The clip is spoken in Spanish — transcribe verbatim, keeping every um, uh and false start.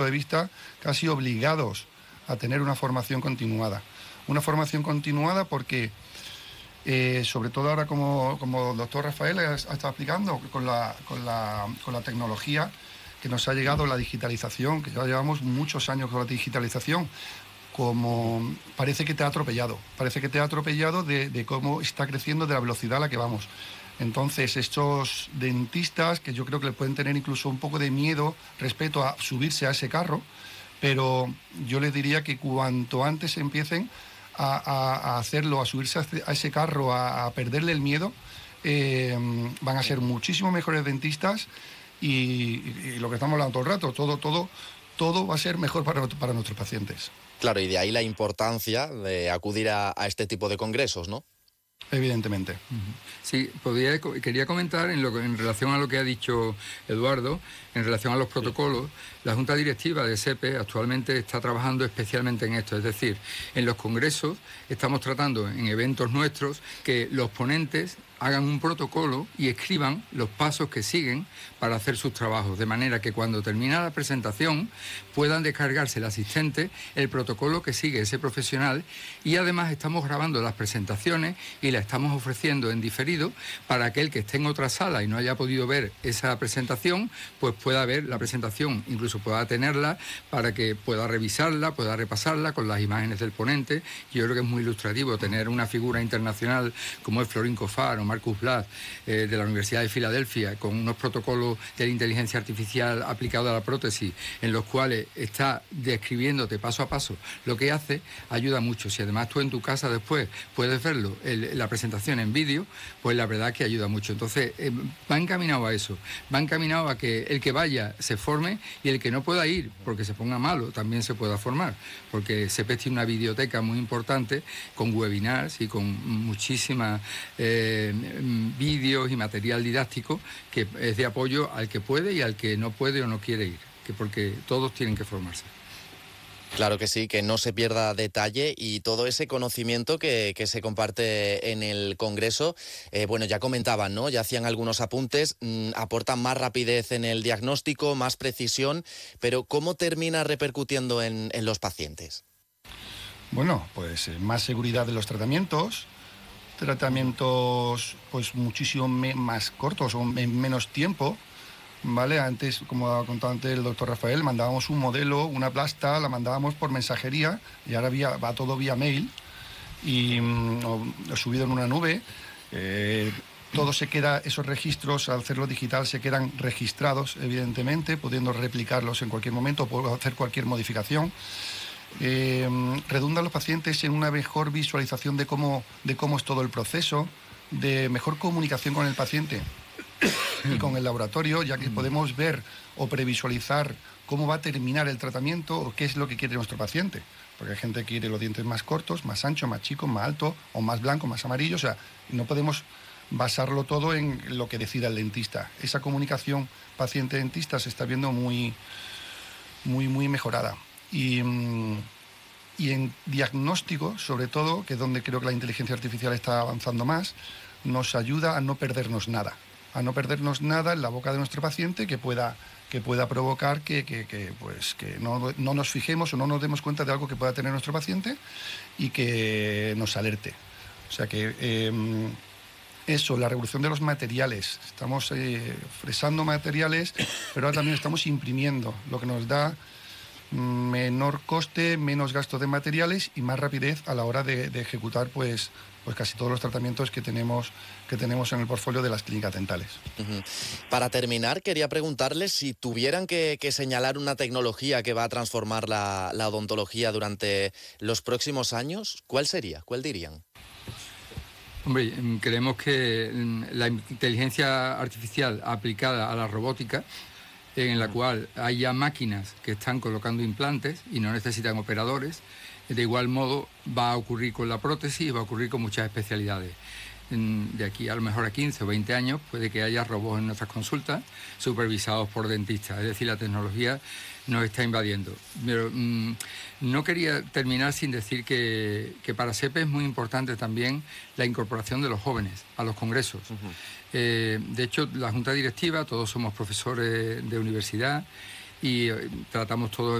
de vista, casi obligados a tener una formación continuada. Una formación continuada porque, eh, sobre todo ahora como, como el doctor Rafael ha, ha estado explicando, con la, con, la, con la tecnología que nos ha llegado, la digitalización, que ya llevamos muchos años con la digitalización, como parece que te ha atropellado, parece que te ha atropellado de, de cómo está creciendo, de la velocidad a la que vamos. Entonces, estos dentistas, que yo creo que le pueden tener incluso un poco de miedo respecto a subirse a ese carro, pero yo les diría que cuanto antes empiecen a, a, a hacerlo, a subirse a ese carro, a, a perderle el miedo, eh, van a ser muchísimo mejores dentistas y, y, y lo que estamos hablando todo el rato, todo, todo, todo va a ser mejor para, para nuestros pacientes. Claro, y de ahí la importancia de acudir a, a este tipo de congresos, ¿no? Evidentemente. Sí, podría, quería comentar en, lo, en relación a lo que ha dicho Eduardo, en relación a los protocolos. La Junta Directiva de SEPE actualmente está trabajando especialmente en esto, es decir, en los congresos estamos tratando en eventos nuestros que los ponentes hagan un protocolo y escriban los pasos que siguen para hacer sus trabajos, de manera que cuando termina la presentación puedan descargarse el asistente el protocolo que sigue ese profesional, y además estamos grabando las presentaciones y la estamos ofreciendo en diferido para aquel que esté en otra sala y no haya podido ver esa presentación, pues pueda ver la presentación, incluso pueda tenerla para que pueda revisarla, pueda repasarla con las imágenes del ponente. Yo creo que es muy ilustrativo tener una figura internacional como es Florín Cofar o Marcus Blatt, eh, de la Universidad de Filadelfia, con unos protocolos de la inteligencia artificial aplicada a la prótesis, en los cuales está describiéndote paso a paso lo que hace, ayuda mucho. Si además tú en tu casa después puedes verlo, el, la presentación en vídeo, pues la verdad que ayuda mucho. Entonces, eh, va encaminado a eso, va encaminado a que el que vaya se forme y el que no pueda ir porque se ponga malo también se pueda formar, porque SEPE tiene una biblioteca muy importante con webinars y con muchísimas eh, vídeos y material didáctico que es de apoyo al que puede y al que no puede o no quiere ir, que porque todos tienen que formarse. Claro que sí, que no se pierda detalle y todo ese conocimiento que, que se comparte en el Congreso. Eh, bueno, ya comentaban, ¿no? Ya hacían algunos apuntes, mmm, aportan más rapidez en el diagnóstico, más precisión, pero ¿cómo termina repercutiendo en, en los pacientes? Bueno, pues eh, más seguridad de los tratamientos, tratamientos pues muchísimo me, más cortos o en menos tiempo, ¿vale? Antes, como ha contado antes el doctor Rafael, mandábamos un modelo, una plasta, la mandábamos por mensajería y ahora vía, va todo vía mail y mm, o, o subido en una nube. Eh, todo se queda, esos registros, al hacerlo digital, se quedan registrados, evidentemente, pudiendo replicarlos en cualquier momento, puedo hacer cualquier modificación. Eh, redundan los pacientes en una mejor visualización de cómo, de cómo es todo el proceso, de mejor comunicación con el paciente y con el laboratorio, ya que podemos ver o previsualizar cómo va a terminar el tratamiento o qué es lo que quiere nuestro paciente. Porque hay gente que quiere los dientes más cortos, más anchos, más chicos, más altos, o más blancos, más amarillos. O sea, no podemos basarlo todo en lo que decida el dentista. Esa comunicación paciente-dentista se está viendo muy, muy, muy mejorada. Y, y en diagnóstico, sobre todo, que es donde creo que la inteligencia artificial está avanzando más, nos ayuda a no perdernos nada. a no perdernos nada en la boca de nuestro paciente que pueda, que pueda provocar que, que, que, pues, que no, no nos fijemos o no nos demos cuenta de algo que pueda tener nuestro paciente y que nos alerte. O sea que eh, eso, la revolución de los materiales. Estamos eh, fresando materiales, pero ahora también estamos imprimiendo, lo que nos da menor coste, menos gasto de materiales y más rapidez a la hora de, de ejecutar pues, pues casi todos los tratamientos que tenemos, que tenemos en el portfolio de las clínicas dentales. Uh-huh. Para terminar, quería preguntarles si tuvieran que, que señalar una tecnología que va a transformar la, la odontología durante los próximos años, ¿cuál sería? ¿Cuál dirían? Hombre, creemos que la inteligencia artificial aplicada a la robótica, en la cual hay ya máquinas que están colocando implantes y no necesitan operadores. De igual modo va a ocurrir con la prótesis y va a ocurrir con muchas especialidades. De aquí a lo mejor a quince o veinte años puede que haya robots en nuestras consultas supervisados por dentistas. Es decir, la tecnología nos está invadiendo. Pero mmm, no quería terminar sin decir que, que para SEPE es muy importante también la incorporación de los jóvenes a los congresos. Uh-huh. Eh, de hecho, la Junta Directiva, todos somos profesores de universidad y eh, tratamos todo